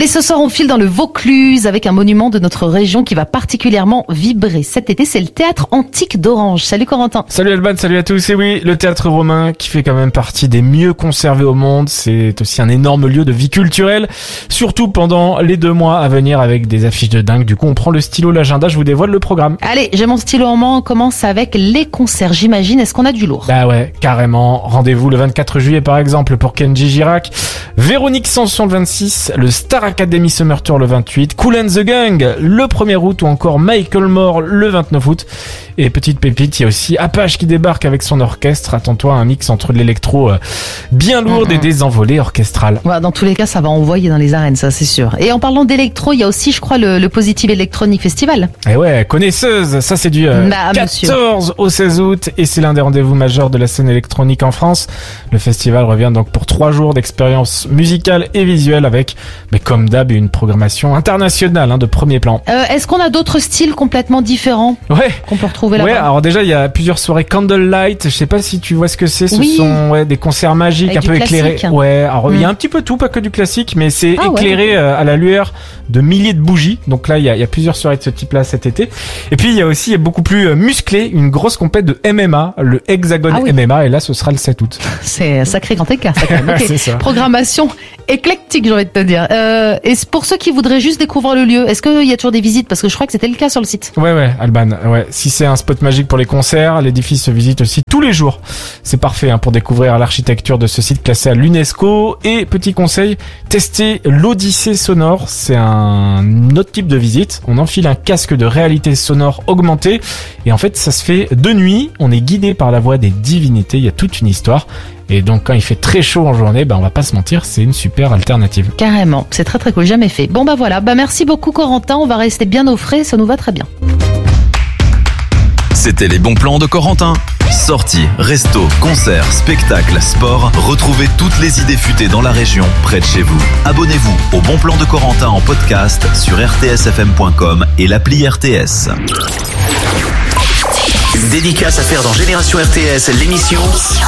Allez, ce soir, on file dans le Vaucluse avec un monument de notre région qui va particulièrement vibrer cet été. C'est le Théâtre Antique d'Orange. Salut Corentin. Salut Alban, salut à tous. Et oui, le théâtre romain qui fait quand même partie des mieux conservés au monde. C'est aussi un énorme lieu de vie culturelle, surtout pendant les 2 mois à venir avec des affiches de dingue. Du coup, on prend le stylo, l'agenda, je vous dévoile le programme. Allez, j'ai mon stylo en main. On commence avec les concerts, j'imagine. Est-ce qu'on a du lourd? Bah ouais, carrément. Rendez-vous le 24 juillet par exemple pour Kenji Girac, Véronique Sanson le 26, le Star Academy Summer Tour le 28, Kool and the Gang le 1er août ou encore Michael Moore le 29 août. Et petite pépite, il y a aussi Apache qui débarque avec son orchestre. Attends-toi à un mix entre de l'électro bien lourde et des envolées orchestrales. Ouais, dans tous les cas, ça va envoyer dans les arènes, ça c'est sûr. Et en parlant d'électro, il y a aussi, je crois, le Positive Electronic Festival. Et ouais, connaisseuse, ça c'est du 14 au 16 août et c'est l'un des rendez-vous majeurs de la scène électronique en France. Le festival revient donc pour 3 jours d'expérience musicale et visuelle avec, mais comme d'hab, une programmation internationale de premier plan. Est-ce qu'on a d'autres styles complètement différents qu'on peut retrouver là-bas? Ouais, alors déjà il y a plusieurs soirées Candlelight, je sais pas si tu vois ce que c'est, ce sont des concerts magiques avec un peu éclairés. Ouais, alors il y a un petit peu tout, pas que du classique, mais c'est éclairé à la lueur de milliers de bougies. Donc là il y a plusieurs soirées de ce type-là cet été. Et puis il y a aussi beaucoup plus musclé, une grosse compète de MMA, le Hexagon MMA, et là ce sera le 7 août. C'est un sacré grand écart, ça quand même. Okay. C'est ça. Programmation éclectique, j'ai envie de te dire. Et pour ceux qui voudraient juste découvrir le lieu, est-ce qu'il y a toujours des visites? Parce que je crois que c'était le cas sur le site. Ouais, Alban. Ouais. Si c'est un spot magique pour les concerts, l'édifice se visite aussi tous les jours. C'est parfait pour découvrir l'architecture de ce site classé à l'UNESCO. Et petit conseil, testez l'Odyssée sonore. C'est un autre type de visite. On enfile un casque de réalité sonore augmentée. Et en fait, ça se fait de nuit. On est guidé par la voix des divinités. Il y a toute une histoire. Et donc quand il fait très chaud en journée, on va pas se mentir, c'est une super alternative. Carrément, c'est très très cool, jamais fait. Bon voilà, merci beaucoup Corentin, on va rester bien au frais, ça nous va très bien. C'était les bons plans de Corentin. Sorties, restos, concerts, spectacles, sport. Retrouvez toutes les idées futées dans la région, près de chez vous. Abonnez-vous au Bon Plan de Corentin en podcast sur rtsfm.com et l'appli RTS. Une dédicace à faire dans Génération RTS, l'émission